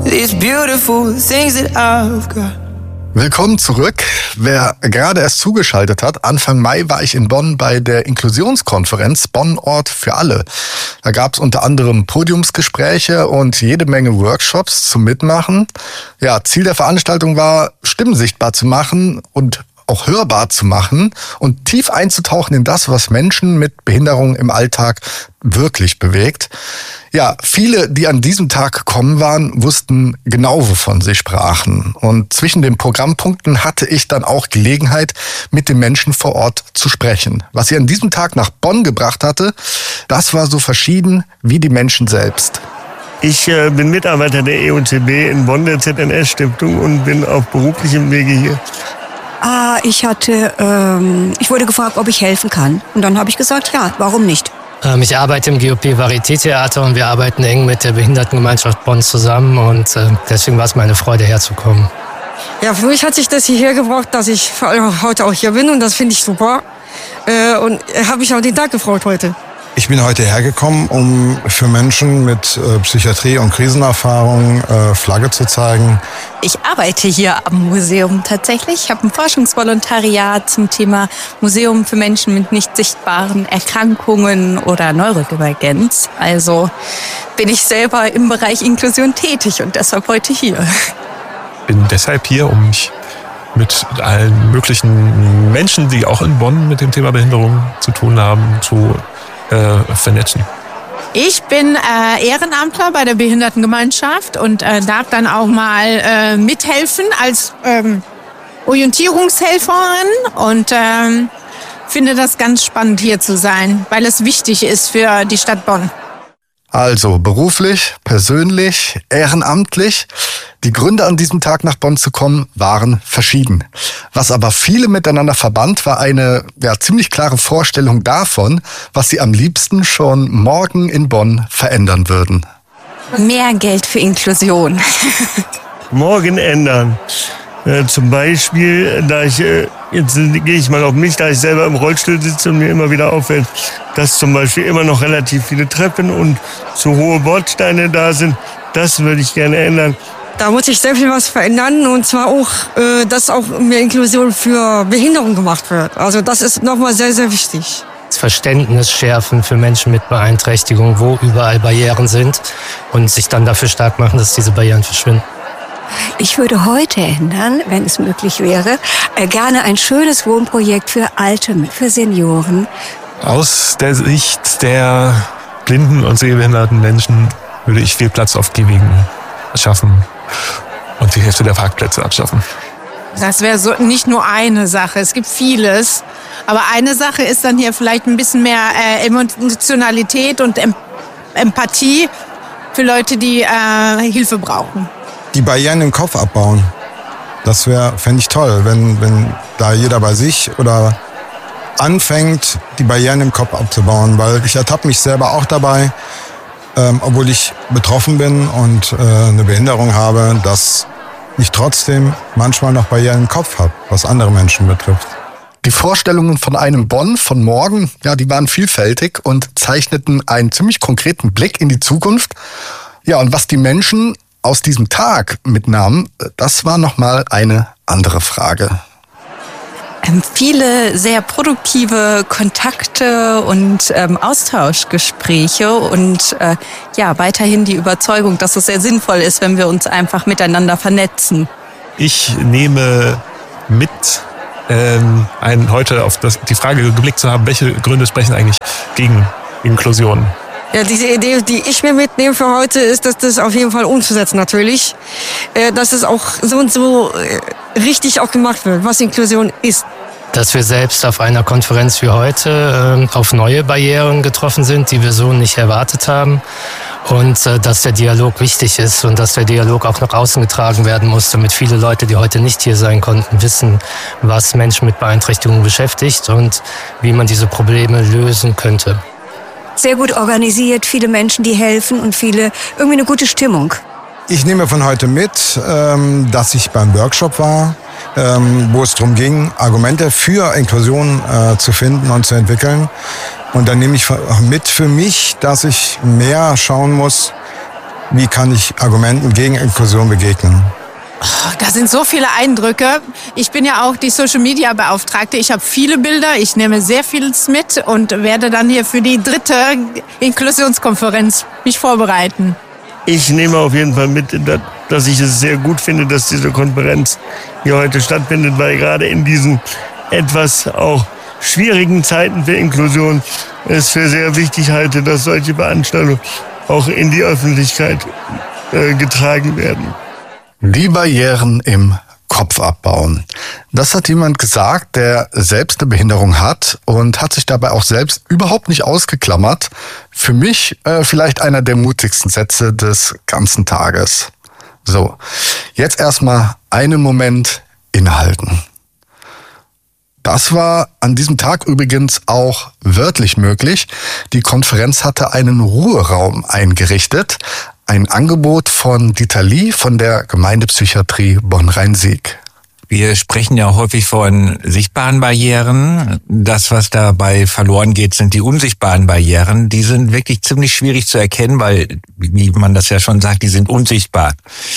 these beautiful things that I've got. Willkommen zurück. Wer gerade erst zugeschaltet hat, Anfang Mai war ich in Bonn bei der Inklusionskonferenz Bonn Ort für alle. Da gab es unter anderem Podiumsgespräche und jede Menge Workshops zum Mitmachen. Ja, Ziel der Veranstaltung war, Stimmen sichtbar zu machen und auch hörbar zu machen und tief einzutauchen in das, was Menschen mit Behinderung im Alltag wirklich bewegt. Ja, viele, die an diesem Tag gekommen waren, wussten genau, wovon sie sprachen. Und zwischen den Programmpunkten hatte ich dann auch Gelegenheit, mit den Menschen vor Ort zu sprechen. Was sie an diesem Tag nach Bonn gebracht hatte, das war so verschieden wie die Menschen selbst. Ich bin Mitarbeiter der EUCB in Bonn, der ZNS-Stiftung, und bin auf beruflichem Wege hier. Ich wurde gefragt, ob ich helfen kann. Und dann habe ich gesagt, ja, warum nicht? Ich arbeite im GOP Varieté Theater und wir arbeiten eng mit der Behindertengemeinschaft Bonn zusammen und deswegen war es meine Freude, herzukommen. Ja, für mich hat sich das hierher gebracht, dass ich heute auch hier bin und das finde ich super. Und habe mich auch den Tag gefreut heute. Ich bin heute hergekommen, um für Menschen mit Psychiatrie- und Krisenerfahrung Flagge zu zeigen. Ich arbeite hier am Museum tatsächlich. Ich habe ein Forschungsvolontariat zum Thema Museum für Menschen mit nicht sichtbaren Erkrankungen oder Neurodivergenz. Also bin ich selber im Bereich Inklusion tätig und deshalb heute hier. Bin deshalb hier, um mich mit allen möglichen Menschen, die auch in Bonn mit dem Thema Behinderung zu tun haben, zu vernetzen. Ich bin Ehrenamtler bei der Behindertengemeinschaft und darf dann auch mal mithelfen als Orientierungshelferin und finde das ganz spannend, hier zu sein, weil es wichtig ist für die Stadt Bonn. Also beruflich, persönlich, ehrenamtlich. Die Gründe, an diesem Tag nach Bonn zu kommen, waren verschieden. Was aber viele miteinander verband, war eine ziemlich klare Vorstellung davon, was sie am liebsten schon morgen in Bonn verändern würden. Mehr Geld für Inklusion. Morgen ändern. Zum Beispiel, jetzt gehe ich mal auf mich, da ich selber im Rollstuhl sitze und mir immer wieder auffällt, dass zum Beispiel immer noch relativ viele Treppen und zu hohe Bordsteine da sind. Das würde ich gerne ändern. Da muss ich sehr viel was verändern und zwar auch, dass auch mehr Inklusion für Behinderung gemacht wird. Also das ist nochmal sehr, sehr wichtig. Das Verständnis schärfen für Menschen mit Beeinträchtigung, wo überall Barrieren sind und sich dann dafür stark machen, dass diese Barrieren verschwinden. Ich würde heute ändern, wenn es möglich wäre, gerne ein schönes Wohnprojekt für Alte, für Senioren. Aus der Sicht der blinden und sehbehinderten Menschen würde ich viel Platz auf Gehwegen schaffen und die Hälfte der Parkplätze abschaffen. Das wäre so nicht nur eine Sache, es gibt vieles. Aber eine Sache ist dann hier vielleicht ein bisschen mehr Emotionalität und Empathie für Leute, die Hilfe brauchen. Die Barrieren im Kopf abbauen. Das fände ich toll, wenn da jeder bei sich oder anfängt, die Barrieren im Kopf abzubauen. Weil ich ertappe mich selber auch dabei, obwohl ich betroffen bin und eine Behinderung habe, dass ich trotzdem manchmal noch Barrieren im Kopf habe, was andere Menschen betrifft. Die Vorstellungen von einem Bonn von morgen, die waren vielfältig und zeichneten einen ziemlich konkreten Blick in die Zukunft. Ja, und was die Menschen aus diesem Tag mitnahmen, das war nochmal eine andere Frage. Viele sehr produktive Kontakte und Austauschgespräche und weiterhin die Überzeugung, dass es sehr sinnvoll ist, wenn wir uns einfach miteinander vernetzen. Ich nehme mit, heute auf die Frage geblickt zu haben, welche Gründe sprechen eigentlich gegen Inklusion. Ja, diese Idee, die ich mir mitnehme für heute, ist, dass das auf jeden Fall umzusetzen natürlich. Dass es auch so und so richtig auch gemacht wird, was Inklusion ist. Dass wir selbst auf einer Konferenz wie heute auf neue Barrieren getroffen sind, die wir so nicht erwartet haben. Und dass der Dialog wichtig ist und dass der Dialog auch nach außen getragen werden muss, damit viele Leute, die heute nicht hier sein konnten, wissen, was Menschen mit Beeinträchtigungen beschäftigt und wie man diese Probleme lösen könnte. Sehr gut organisiert, viele Menschen, die helfen und irgendwie eine gute Stimmung. Ich nehme von heute mit, dass ich beim Workshop war, wo es darum ging, Argumente für Inklusion zu finden und zu entwickeln. Und dann nehme ich mit für mich, dass ich mehr schauen muss, wie kann ich Argumenten gegen Inklusion begegnen? Da sind so viele Eindrücke. Ich bin ja auch die Social-Media-Beauftragte. Ich habe viele Bilder, ich nehme sehr vieles mit und werde dann hier für die 3. Inklusionskonferenz mich vorbereiten. Ich nehme auf jeden Fall mit, dass ich es sehr gut finde, dass diese Konferenz hier heute stattfindet, weil gerade in diesen etwas auch schwierigen Zeiten für Inklusion es für sehr wichtig halte, dass solche Veranstaltungen auch in die Öffentlichkeit getragen werden. Die Barrieren im Kopf abbauen. Das hat jemand gesagt, der selbst eine Behinderung hat und hat sich dabei auch selbst überhaupt nicht ausgeklammert. Für mich vielleicht einer der mutigsten Sätze des ganzen Tages. So, jetzt erstmal einen Moment innehalten. Das war an diesem Tag übrigens auch wörtlich möglich. Die Konferenz hatte einen Ruheraum eingerichtet. Ein Angebot von Dieter Lie von der Gemeindepsychiatrie Bonn-Rhein-Sieg. Wir sprechen ja häufig von sichtbaren Barrieren. Das, was dabei verloren geht, sind die unsichtbaren Barrieren. Die sind wirklich ziemlich schwierig zu erkennen, weil, wie man das ja schon sagt, die sind unsichtbar.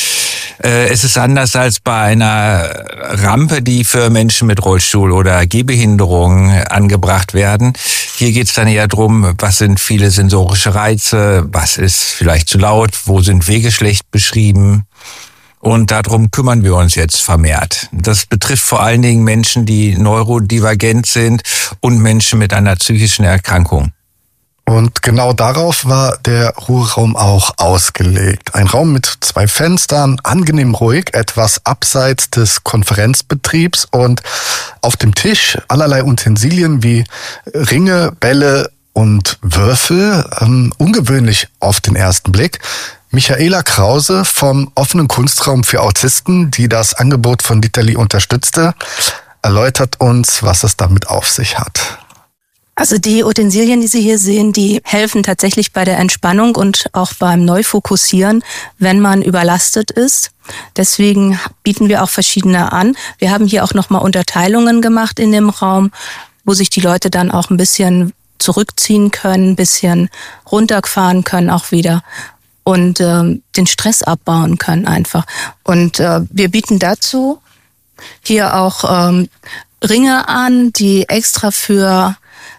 Es ist anders als bei einer Rampe, die für Menschen mit Rollstuhl oder Gehbehinderung angebracht werden. Hier geht es dann eher darum, was sind viele sensorische Reize, was ist vielleicht zu laut, wo sind Wege schlecht beschrieben. Und darum kümmern wir uns jetzt vermehrt. Das betrifft vor allen Dingen Menschen, die neurodivergent sind und Menschen mit einer psychischen Erkrankung. Und genau darauf war der Ruheraum auch ausgelegt. Ein Raum mit 2 Fenstern, angenehm ruhig, etwas abseits des Konferenzbetriebs und auf dem Tisch allerlei Utensilien wie Ringe, Bälle und Würfel. Ungewöhnlich auf den ersten Blick. Michaela Krause vom offenen Kunstraum für Autisten, die das Angebot von Dieter Lie unterstützte, erläutert uns, was es damit auf sich hat. Also die Utensilien, die Sie hier sehen, die helfen tatsächlich bei der Entspannung und auch beim Neufokussieren, wenn man überlastet ist. Deswegen bieten wir auch verschiedene an. Wir haben hier auch nochmal Unterteilungen gemacht in dem Raum, wo sich die Leute dann auch ein bisschen zurückziehen können, ein bisschen runterfahren können auch wieder und den Stress abbauen können einfach. Und wir bieten dazu hier auch Ringe an, die extra für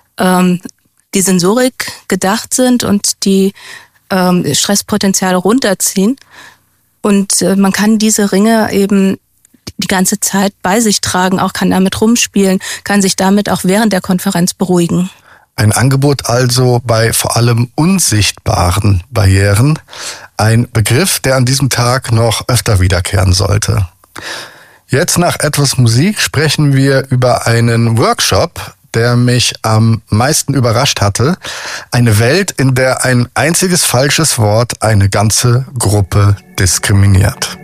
die Sensorik gedacht sind und die Stresspotenziale runterziehen. Und man kann diese Ringe eben die ganze Zeit bei sich tragen, auch kann damit rumspielen, kann sich damit auch während der Konferenz beruhigen. Ein Angebot also bei vor allem unsichtbaren Barrieren. Ein Begriff, der an diesem Tag noch öfter wiederkehren sollte. Jetzt nach etwas Musik sprechen wir über einen Workshop, der mich am meisten überrascht hatte. Eine Welt, in der ein einziges falsches Wort eine ganze Gruppe diskriminiert.